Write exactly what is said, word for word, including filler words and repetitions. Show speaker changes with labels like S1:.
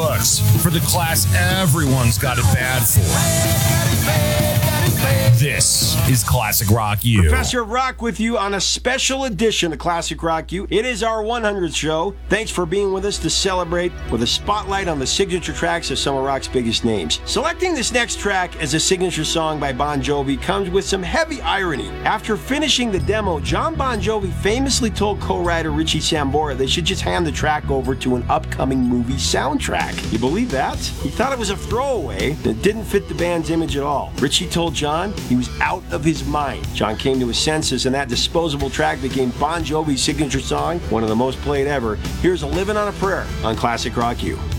S1: books for the class everyone's got it bad for. This is Classic Rock U.
S2: Professor of Rock with you on a special edition of Classic Rock U. It is our one hundredth show. Thanks for being with us to celebrate with a spotlight on the signature tracks of some of rock's biggest names. Selecting this next track as a signature song by Bon Jovi comes with some heavy irony. After finishing the demo, John Bon Jovi famously told co-writer Richie Sambora they should just hand the track over to an upcoming movie soundtrack. You believe that? He thought it was a throwaway that didn't fit the band's image at all. Richie told John he was out of his mind. John came to his senses, and that disposable track became Bon Jovi's signature song, one of the most played ever. Here's a Livin' on a Prayer on Classic Rock U.